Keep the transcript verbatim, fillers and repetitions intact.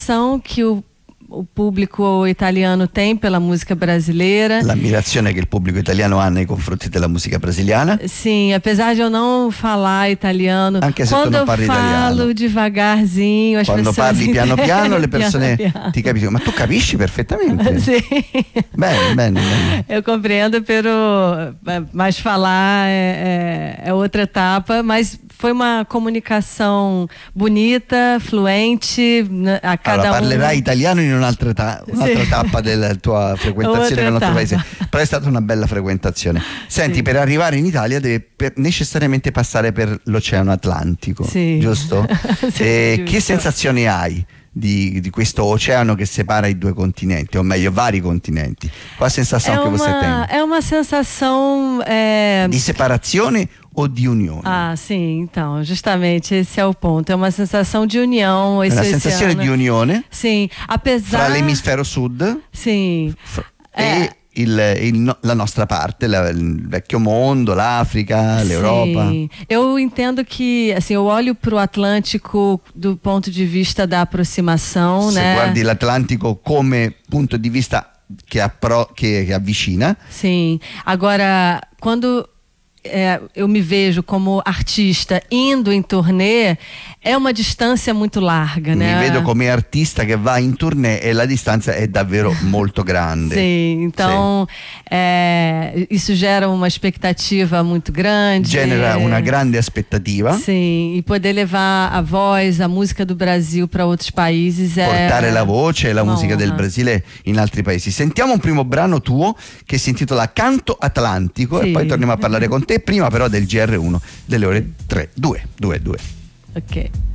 que o o público italiano tem pela música brasileira. L'ammirazione che il pubblico italiano ha nei confronti della musica brasiliana. Sim, apesar de eu não falar italiano, anche se quando tu non eu parli falo italiano, devagarzinho, as quando pessoas parli piano piano le persone piano, piano. ti capiscono, ma tu capisci perfettamente. Sim. Bene, bene, bene. Eu compreendo, pero, mas falar é, é, é outra etapa, mas foi uma comunicação bonita, fluente, a cada allora, parlerai um... italiano in un'altra, età, un'altra sì. tappa della tua frequentazione nel nostro paese, però è stata una bella frequentazione. Senti, sì. Per arrivare in Italia deve per, necessariamente passare per l'Oceano Atlantico, sì. giusto? Sì, e giusto. Che sensazioni hai di, di questo oceano che separa i due continenti, o meglio vari continenti? Qual a sensação é que uma, você tem? É uma sensação... É... Di separazione ou de unione? Ah, sim, então, justamente esse é o ponto. É uma sensação de união. Esse Una sensazione oceano. di unione? Sim, apesar... Fra l'emisfero sud? Sim. Fra, É. E il, il, la nostra parte, la, il vecchio mondo, l'Africa, l'Europa. Sim, eu entendo que, assim, eu olho para o Atlântico do ponto de vista da aproximação, Se né? guardi l'Atlantico come punto di vista che, appro, che, che avvicina. Sim, agora, quando é, eu me vejo como artista indo em turnê, é uma distância muito larga, né? Mi vedo come artista che va in tournée e la distanza è davvero molto grande. Sim, então Sì. É, isso gera uma expectativa muito grande. Genera una grande aspettativa. Sim, e poder levar a voz, a música do Brasil para outros países è portare la voce e la musica honra. del Brasile in altri paesi. Sentiamo un primo brano tuo che si intitola Canto Atlantico, sì. E poi torniamo a parlare con te, prima però del G R uno delle ore tre, due, due, due. Ok.